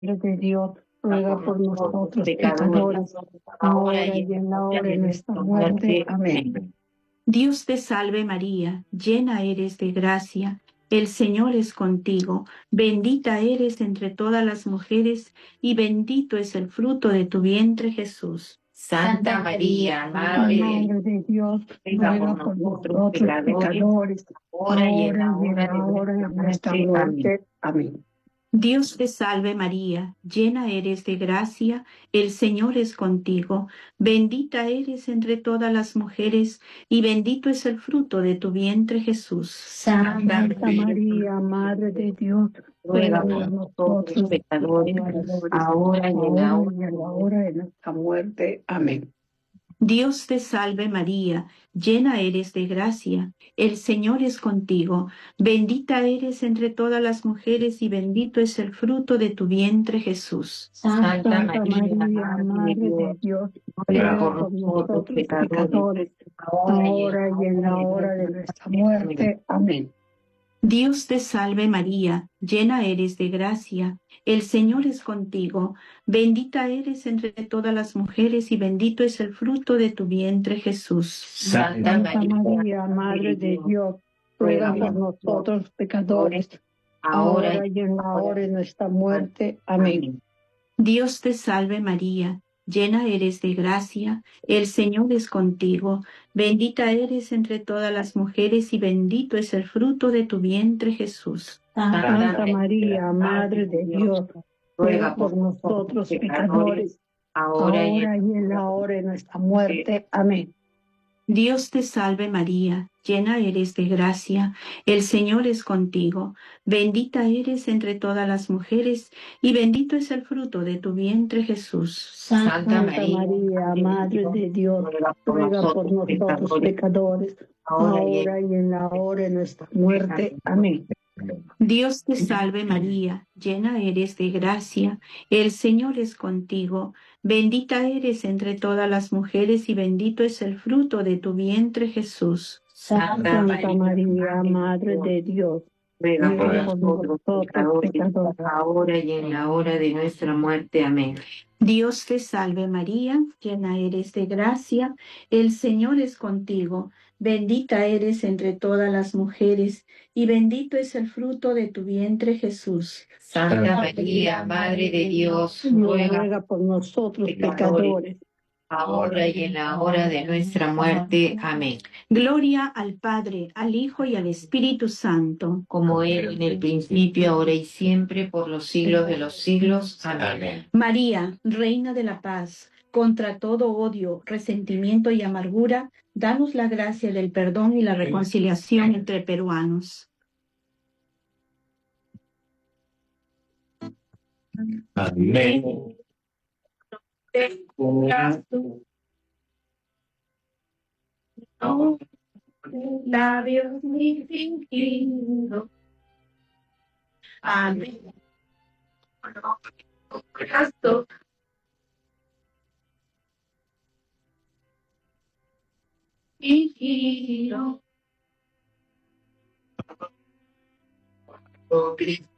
de Dios, ruega por nosotros pecadores, ahora y en la hora de nuestra muerte. Amén. Dios te salve María, llena eres de gracia, el Señor es contigo, bendita eres entre todas las mujeres y bendito es el fruto de tu vientre Jesús. Santa María, Madre de Dios, ruega por nosotros pecadores, ahora y en la hora de nuestra muerte. Amén. Dios te salve María, llena eres de gracia, el Señor es contigo, bendita eres entre todas las mujeres y bendito es el fruto de tu vientre Jesús. Santa María, Madre de Dios, ruega por nosotros pecadores, ahora y en la hora de nuestra muerte. Amén. Dios te salve María, llena eres de gracia, el Señor es contigo, bendita eres entre todas las mujeres y bendito es el fruto de tu vientre Jesús. Santa María, Madre de Dios, ruega por nosotros pecadores, ahora y en la hora de nuestra muerte. Amén. Dios te salve María, llena eres de gracia, el Señor es contigo, bendita eres entre todas las mujeres y bendito es el fruto de tu vientre Jesús. Santa María, Madre de Dios, ruega por nosotros pecadores, ahora y en la hora de nuestra muerte. Amén. Dios te salve María, llena eres de gracia, el Señor es contigo, bendita eres entre todas las mujeres y bendito es el fruto de tu vientre Jesús. Santa María, Madre de Dios, ruega por nosotros pecadores, ahora y en la hora de nuestra muerte. Amén. Dios te salve María, llena eres de gracia, el Señor es contigo, bendita eres entre todas las mujeres y bendito es el fruto de tu vientre Jesús. Santa María, Madre de Dios, ruega por nosotros pecadores, ahora y en la hora de nuestra muerte. Amén. Dios te salve María, llena eres de gracia, el Señor es contigo, bendita eres entre todas las mujeres y bendito es el fruto de tu vientre Jesús. Santa María, Madre de Dios, ruega por nosotros pecadores, ahora y en la hora de nuestra muerte. Amén. Dios te salve María, llena eres de gracia, el Señor es contigo, bendita eres entre todas las mujeres y bendito es el fruto de tu vientre Jesús. Santa María, Madre de Dios, ruega por nosotros pecadores, ahora y en la hora de nuestra muerte. Amén. Gloria al Padre, al Hijo y al Espíritu Santo, como era en el principio, ahora y siempre, por los siglos de los siglos. Amén. María, Reina de la Paz, contra todo odio, resentimiento y amargura, danos la gracia del perdón y la reconciliación entre peruanos. Amén. No, labios ni fingido. Amén. Corazón. Fingido. Oh Cristo,